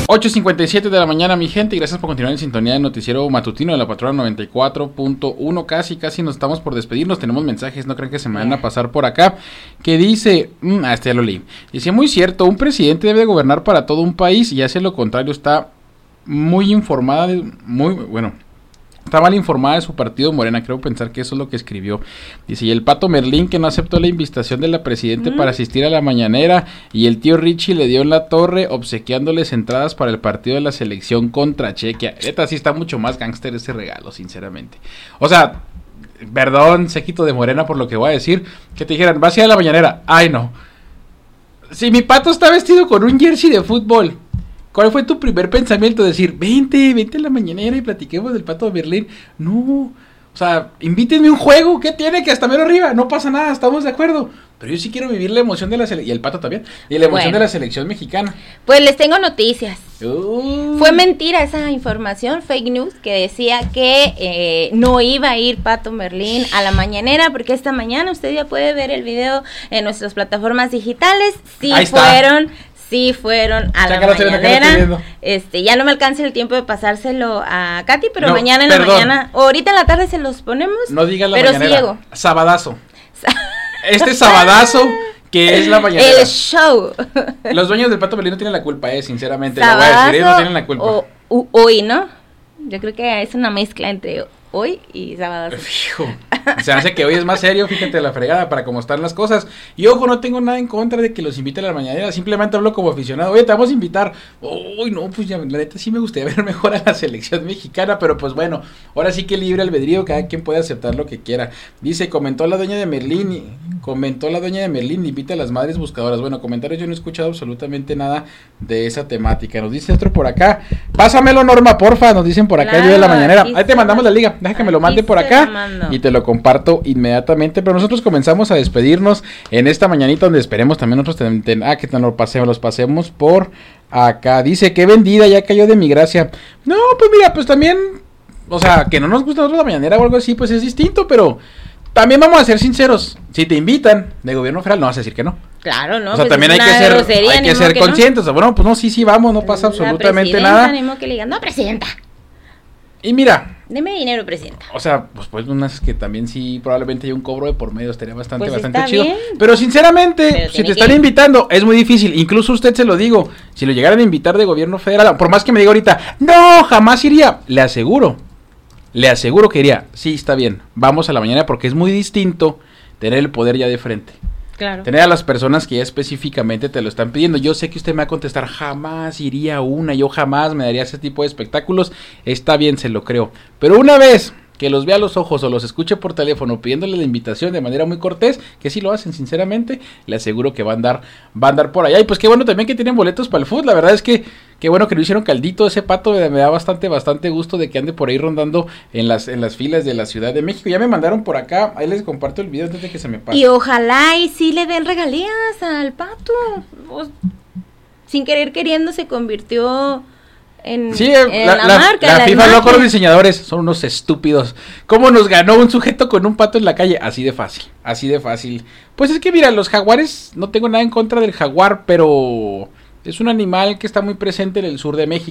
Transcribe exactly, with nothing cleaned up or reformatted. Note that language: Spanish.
ocho cincuenta y siete de la mañana, mi gente, y gracias por continuar en sintonía del noticiero matutino de la Patrona noventa y cuatro punto uno. Casi, casi nos estamos por despedirnos. Tenemos mensajes, no creen que se me van a pasar por acá. Que dice, mmm, ah, este ya lo leí. Dice, muy cierto, un presidente debe gobernar para todo un país y hace lo contrario. Está muy informada, de, muy, bueno... Está mal informada de su partido Morena, creo pensar que eso es lo que escribió. Dice, y el Pato Merlín que no aceptó la invitación de la presidenta mm. para asistir a la mañanera, y el tío Richie le dio en la torre obsequiándoles entradas para el partido de la selección contra Chequia. Neta, sí está mucho más gángster ese regalo, sinceramente. O sea, perdón, séquito de Morena por lo que voy a decir, que te dijeran, vas a ir a la mañanera. Ay, no. Si mi Pato está vestido con un jersey de fútbol, ¿cuál fue tu primer pensamiento? Decir, vente, vente a la mañanera y platiquemos del Pato de Berlín. No, o sea, invítenme un juego, ¿qué tiene? Que hasta mero arriba, no pasa nada, estamos de acuerdo. Pero yo sí quiero vivir la emoción de la selección, y el Pato también, y la emoción bueno. de la selección mexicana. Pues les tengo noticias. Uh. Fue mentira esa información, fake news, que decía que eh, no iba a ir Pato Merlín a la mañanera, porque esta mañana usted ya puede ver el video en nuestras plataformas digitales. Sí fueron... Sí fueron a la mañanera. Este, ya no me alcanza el tiempo de pasárselo a Katy, pero no, mañana en perdón. la mañana, o ahorita en la tarde se los ponemos. No digas la pero mañanera. Sí llego. Sabadazo. Este sabadazo que es la mañanera. El show. Los dueños del Pato Merlín no tienen la culpa, eh, sinceramente. Sabadazo, lo voy a decir, ellos no tienen la culpa. O, o, hoy, ¿no? Yo creo que es una mezcla entre hoy y sabadazo. Fijo. Se hace que hoy es más serio, fíjate la fregada para cómo están las cosas. Y ojo, no tengo nada en contra de que los inviten a la mañanera, simplemente hablo como aficionado. Oye, te vamos a invitar. Uy, no, pues ya, la neta sí me gustaría ver mejor a la selección mexicana, pero pues bueno, ahora sí que libre albedrío, cada quien puede aceptar lo que quiera. Dice, comentó la dueña de Merlín, comentó la dueña de Merlín, invita a las madres buscadoras. Bueno, comentarios, yo no he escuchado absolutamente nada de esa temática. Nos dice otro por acá, pásamelo, Norma, porfa, nos dicen por acá, claro, el día de la mañanera. Ahí te mandamos la liga, deja que me lo mande por acá y te lo comparto inmediatamente, pero nosotros comenzamos a despedirnos en esta mañanita donde esperemos también nosotros ten, ten, ah, que nos lo pasemos, los pasemos por acá. Dice, qué vendida, ya cayó de mi gracia. No, pues mira, pues también, o sea, que no nos gusta a nosotros la mañanera o algo así, pues es distinto, pero también vamos a ser sinceros, si te invitan de gobierno federal, no vas a decir que no. Claro, no. O sea, pues también hay que ser, grosería, hay que ser que conscientes, no. Bueno, pues no, sí, sí, vamos, no pasa absolutamente nada. Que le digan, no, presidenta. Y mira, deme dinero, presidenta. O sea, pues pues unas que también sí probablemente hay un cobro de por medio, estaría bastante, pues bastante chido. Bien. Pero sinceramente, Pero si te están que... invitando, es muy difícil. Incluso usted se lo digo, si lo llegaran a invitar de gobierno federal, por más que me diga ahorita, no, jamás iría, le aseguro, le aseguro que iría. Sí, está bien, vamos a la mañana porque es muy distinto tener el poder ya de frente. Claro. Tener a las personas que ya específicamente te lo están pidiendo. Yo sé que usted me va a contestar, jamás iría a una, yo jamás me daría ese tipo de espectáculos. Está bien, se lo creo. Pero una vez que los vea a los ojos o los escuche por teléfono pidiéndole la invitación de manera muy cortés, que sí lo hacen sinceramente, le aseguro que va a andar, va a andar por allá. Y pues qué bueno también que tienen boletos para el fútbol, la verdad es que qué bueno que lo hicieron caldito, ese Pato me, me da bastante, bastante gusto de que ande por ahí rondando en las, en las filas de la Ciudad de México. Ya me mandaron por acá, ahí les comparto el video antes de que se me pase. Y ojalá y sí le den regalías al Pato, pues, sin querer queriendo se convirtió... En, sí, en la, la, la marca, la, la FIFA imagen. Loco, los diseñadores son unos estúpidos. ¿Cómo nos ganó un sujeto con un pato en la calle? Así de fácil, así de fácil. Pues es que mira, los jaguares, no tengo nada en contra del jaguar, pero es un animal que está muy presente en el sur de México.